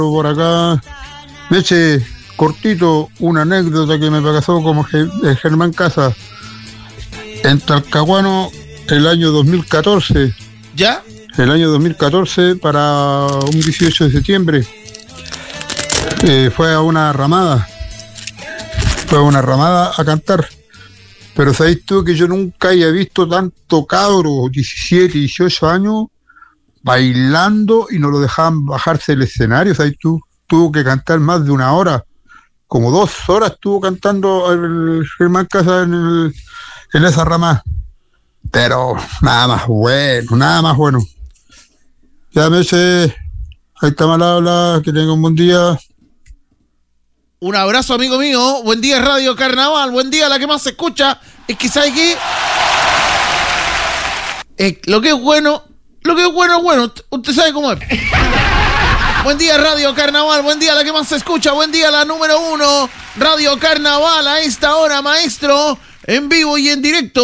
por acá. Me eche cortito una anécdota que me pasó como Germán Casas en Talcahuano el año 2014. ¿Ya? El año 2014 para un 18 de septiembre. Fue a una ramada. A cantar. Pero sabes tú que yo nunca había visto tanto cabro, 17, 18 años, bailando y no lo dejaban bajarse del escenario. ¿Sabes tú? Tuvo que cantar más de una hora. Como 2 horas estuvo cantando el Germán Casas en esa rama. Pero nada más bueno. Ya me sé, ahí está mal habla, que tenga un buen día. Un abrazo, amigo mío. Buen día, Radio Carnaval. Buen día, la que más se escucha. Es que, ¿sabe qué? Lo que es bueno es bueno. Usted sabe cómo es. Buen día, Radio Carnaval. Buen día, la que más se escucha. Buen día, la número 1. Radio Carnaval a esta hora, maestro. En vivo y en directo.